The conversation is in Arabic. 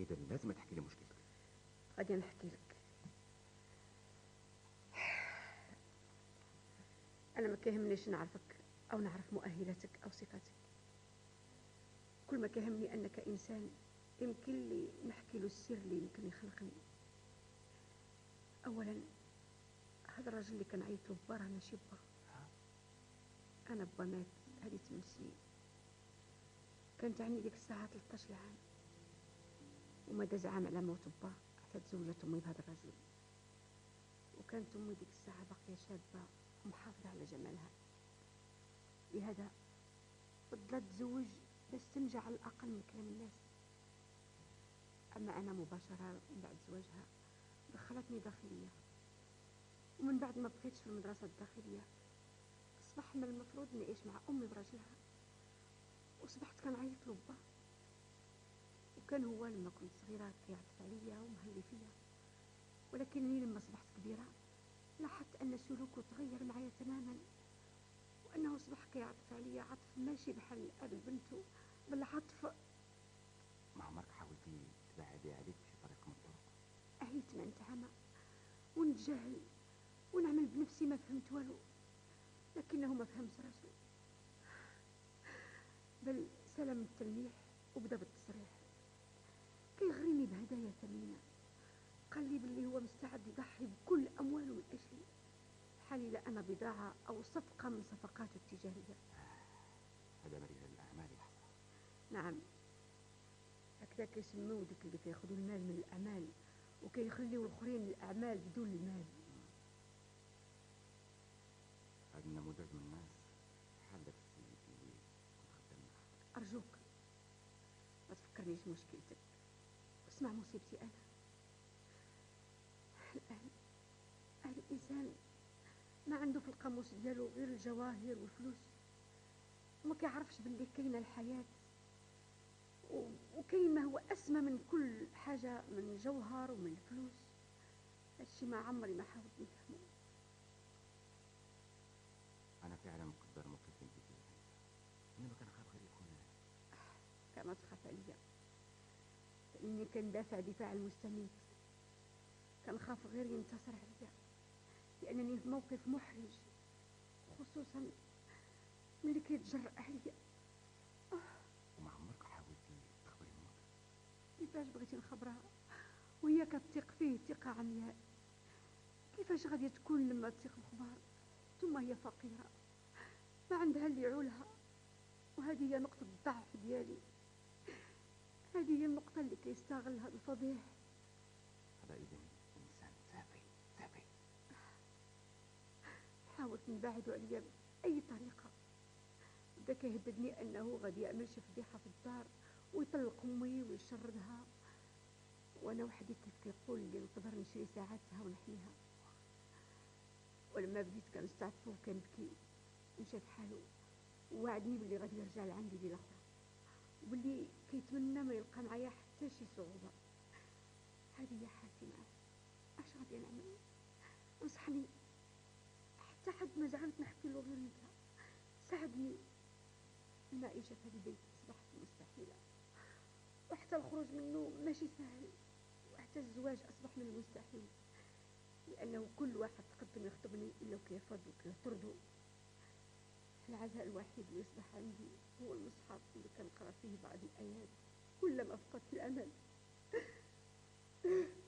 إذا لازم تحكي لي مشكلتك. غادي نحكي لك. أنا ما كيهمنيش نعرفك أو نعرف مؤهلاتك أو صفاتك. كل ما كيهمني أنك إنسان يمكن لي نحكي له السر اللي يمكن يخلقني. أولا، هذا الرجل اللي كنعيطو با راه ماشي با. أنا با مات هادي 8 سنين. كانت عندي ديك الساعة 13 عام، وما داز عام على موت با حتى تزوجت أمي بهذا الرجل. وكانت أمي ديك الساعة باقية شابة ومحافظة على جمالها، لهذا فضلت تزوج باش تنجى على الأقل من كلام الناس. أما أنا مباشرة من بعد زواجها دخلتني داخلية، ومن بعد ما بقيتش في المدرسة الداخلية أصبح من المفروض نعيش مع أمي ورجلها، وصبحت كنعيط له با. وكان هو لما كنت صغيرة كيعطف عليا ومهلي فيا، ولكنني لما أصبحت كبيرة لاحظت أن سلوكه تغير معايا تماما، وأنه أصبح كيعطف عليا عطف ماشي بحال الأب لبنته، بل عطف. ما عمرك حاولتي تبعدي عليك بشي طريقة من الطرق؟ عييت ما نتعامى ونتجاهل ونعمل بنفسي ما فهمت والو، لكنه ما فهمش راسو، بل سلم التلميح وبدا بالتصريح. كيغريني بهدايا ثمينة، قال لي باللي هو مستعد يضحي بكل أمواله من أجلي، حالي لا أنا بضاعة أو صفقة من صفقاته التجارية. هذا من رجال الأعمال يا حسن. نعم، هكذا كيسموه ديك اللي كياخذوا المال من الأعمال وكيخليوا الآخرين الأعمال بدون المال. هذا النموذج من الناس بحال داك السيد اللي كنت خدام معاه. أرجوك ما تفكرنيش مشكلتك، اسمع مصيبتي أنا. الآن هذا الإنسان ما عنده في القاموس ديالو غير الجواهر والفلوس، وما كيعرفش باللي كاينه الحياة وكاين ما هو أسمى من كل حاجة من الجوهر ومن الفلوس. هادشي ما عمري ما حاولت نفهمه. أنا فعلا مقدر موقفك انت فيه، إنما كنخاف غير يكون كما تخاف عليا، فإني كندافع دفاع المستميت. كنخاف غير ينتصر عليا، لأنني في موقف محرج، خصوصا ملي كيتجرأ عليا. وما عمرك حاولتي تخبري أمك؟ كيفاش بغيتي نخبرها وهي كتثق فيه ثقة عمياء؟ كيفاش غادي تكون لما تثق الخبار ثم هي فقيرة ما عندها اللي يعولها؟ وهذه هي نقطة الضعف ديالي، هذه هي النقطة اللي كيستغلها الفضيح. هذا إذن إنسان سافي سافي. حاولت نبعدو عليا بأي طريقة، بدا كيهددني أنه غادي يعمل شي فضيحة في الدار ويطلق أمي ويشردها، وأنا وحدي كيف كيقول لي نقدر نشري ساعاتها ونحميها. ولما بديت كنستعطفو وكنبكي مشى بحالو، ووعدني باللي غادي يرجع لعندي ليلة أخرى، وباللي كيتمنى ما يلقى معايا حتى شي صعوبة. هذه هي حالتي معاه، اش غادي نعمل؟ انصحني، حتى حد ما زعلت نحكي له غير انت، ساعدني. المعيشة في هذا البيت أصبحت مستحيلة، وحتى الخروج منه ماشي سهل، وحتى الزواج أصبح من المستحيل، لأنه كل واحد تقدم يخطبني إلا كيرفض وكيطردو. العزاء الوحيد اللي يصبح عندي هو المصحف اللي كنقرا فيه بعض الآيات كلما فقدت الأمل.